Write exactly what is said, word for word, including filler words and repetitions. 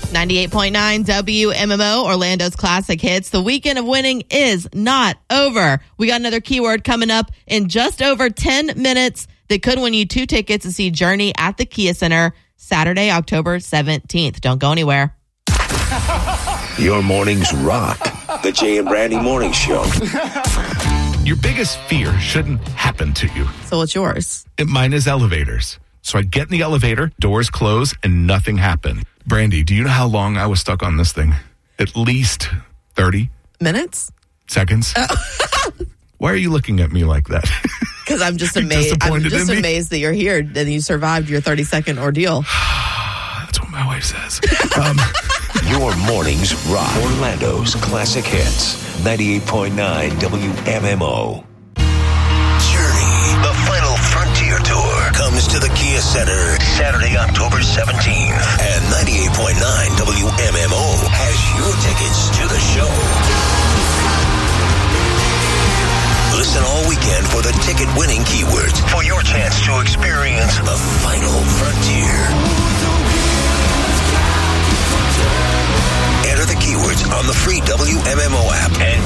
ninety-eight point nine W M M O, Orlando's classic hits. The weekend of winning is not over. We got another keyword coming up in just over ten minutes that could win you two tickets to see Journey at the Kia Center Saturday, October seventeenth. Don't go anywhere. Your mornings rock. The Jay and Brandy Morning Show. Your biggest fear shouldn't happen to you. So what's yours? It, mine is elevators. So I get in the elevator, doors close, and nothing happened. Brandy, do you know how long I was stuck on this thing? At least thirty Minutes? Seconds. Oh. Why are you looking at me like that? Because I'm just amazed. I'm just amazed that you're here and you survived your thirty second ordeal. That's what my wife says. um, Your mornings rock. Orlando's classic hits. ninety-eight point nine W M M O. Journey, the final frontier tour, comes to the Kia Center Saturday, October seventeenth. And ninety-eight point nine W M M O has your tickets to the show. Listen all weekend for the ticket-winning keywords for your chance to experience the final frontier. Enter the keywords on the free W M M O app and